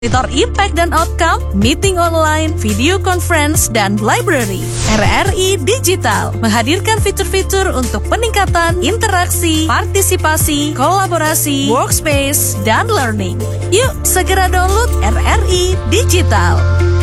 Monitor impact dan outcome, meeting online, video conference, dan library. RRI Digital menghadirkan fitur-fitur untuk peningkatan interaksi, partisipasi, kolaborasi, workspace, dan learning. Yuk segera download RRI Digital.